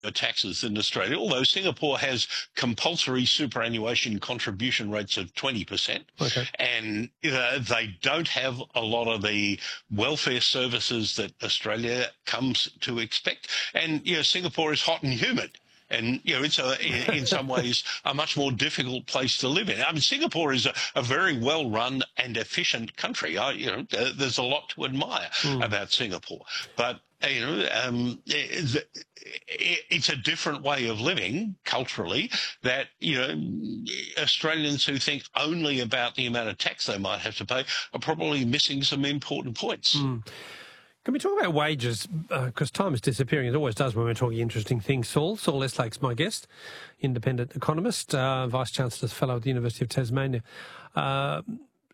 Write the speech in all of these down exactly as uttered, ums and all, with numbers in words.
taxes in Australia, although Singapore has compulsory superannuation contribution rates of twenty percent. Okay. And uh, they don't have a lot of the welfare services that Australia comes to expect. And, you know, Singapore is hot and humid. And, you know, it's a, in some ways a much more difficult place to live in. I mean, Singapore is a, a very well-run and efficient country. I, you know, there's a lot to admire mm. about Singapore. But, you know, um, it's a different way of living culturally that, you know, Australians who think only about the amount of tax they might have to pay are probably missing some important points. Mm. Can we talk about wages? Because uh, time is disappearing. It always does when we're talking interesting things. Saul, Saul Eastlake's my guest, independent economist, uh, Vice-Chancellor's Fellow at the University of Tasmania. Uh,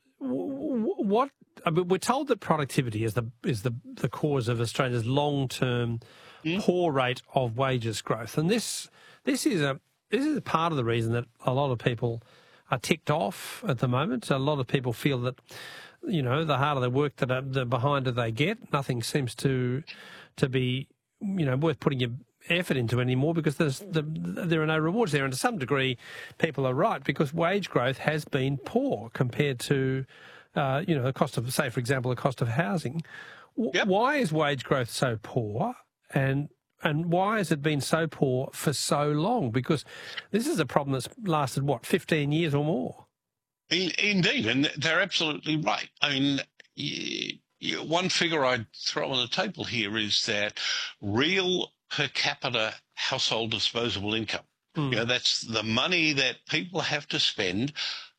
what I mean, we're told that productivity is the is the, the cause of Australia's long-term mm. poor rate of wages growth, and this this is a this is a part of the reason that a lot of people are ticked off at the moment. A lot of people feel that, you know, the harder they work, the, the behinder they get. Nothing seems to to be, you know, worth putting your effort into anymore because there's the, there are no rewards there. And to some degree, people are right because wage growth has been poor compared to, uh, you know, the cost of, say, for example, the cost of housing. Yep. Why is wage growth so poor? And And why has it been so poor for so long? Because this is a problem that's lasted, what, fifteen years or more? Indeed, and they're absolutely right. I mean, you, you, one figure I'd throw on the table here is that real per capita household disposable income, mm. you know, that's the money that people have to spend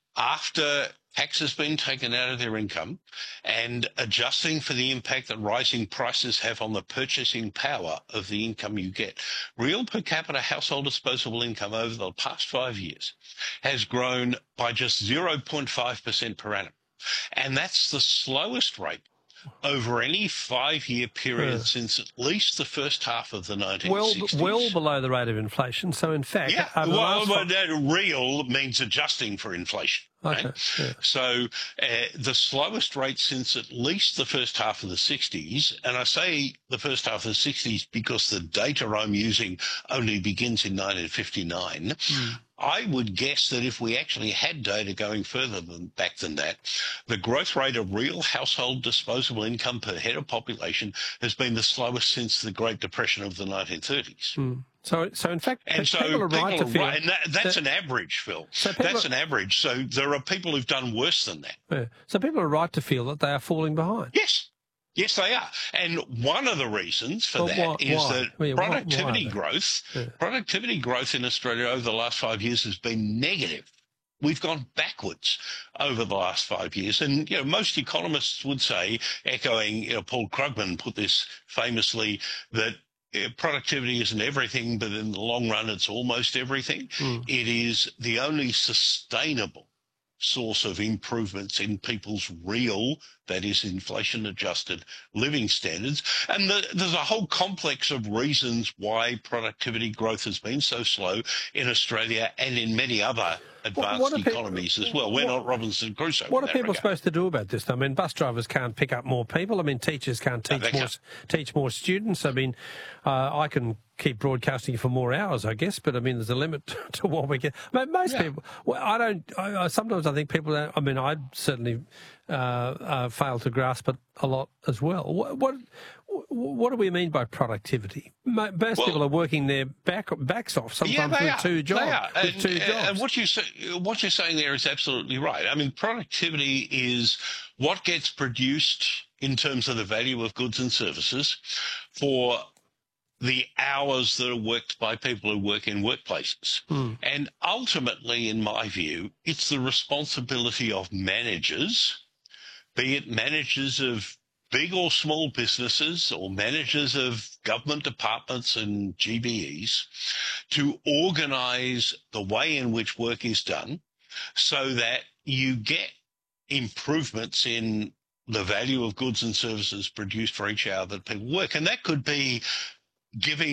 after tax has been taken out of their income and adjusting for the impact that rising prices have on the purchasing power of the income you get. Real per capita household disposable income over the past five years has grown by just zero point five percent per annum. And that's the slowest rate over any five-year period yeah. since at least the first half of the nineteen sixties. Well, well below the rate of inflation. So, in fact... Yeah, well, well that real means adjusting for inflation. Okay. Right? Yeah. So uh, the slowest rate since at least the first half of the sixties, and I say the first half of the sixties because the data I'm using only begins in nineteen fifty-nine. Mm. I would guess that if we actually had data going further than back than that, the growth rate of real household disposable income per head of population has been the slowest since the Great Depression of the nineteen thirties. Mm. So, so in fact, and so people are right people to are feel... Right, and that, that's that, an average, Phil. So that's are, an average. So there are people who've done worse than that. Yeah. So people are right to feel that they are falling behind. Yes. Yes, they are. And one of the reasons for well, that why, is why? that Well, productivity why, why growth, yeah. productivity growth in Australia over the last five years has been negative. We've gone backwards over the last five years. And, you know, most economists would say, echoing, you know, Paul Krugman put this famously, that productivity isn't everything, but in the long run, it's almost everything. Mm. It is the only sustainable source of improvements in people's real, that is inflation-adjusted living standards. And the, there's a whole complex of reasons why productivity growth has been so slow in Australia and in many other advanced what, what economies people, as well. We're what, not Robinson Crusoe. What are people regard. supposed to do about this? I mean, bus drivers can't pick up more people. I mean, teachers can't teach no, more can't. teach more students. I mean, uh, I can keep broadcasting for more hours, I guess, but I mean, there's a limit to what we get. I mean, most yeah. people, well, I don't, I, I, sometimes I think people, I mean, I certainly uh, uh, fail to grasp it a lot as well. What, what, what do we mean by productivity? Most well, people are working their back, backs off, sometimes yeah, with are. two jobs. They are. With and, two jobs. And what, you say, what you're saying there is absolutely right. I mean, productivity is what gets produced in terms of the value of goods and services for the hours that are worked by people who work in workplaces. Mm. And ultimately, in my view, it's the responsibility of managers, be it managers of big or small businesses or managers of government departments and G B Es, to organise the way in which work is done so that you get improvements in the value of goods and services produced for each hour that people work. And that could be giving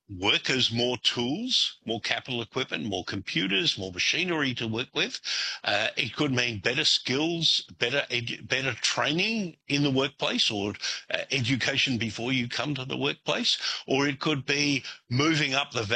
workers more tools, more capital equipment, more computers, more machinery to work with. Uh, it could mean better skills, better edu- better training in the workplace, or uh, education before you come to the workplace, or it could be moving up the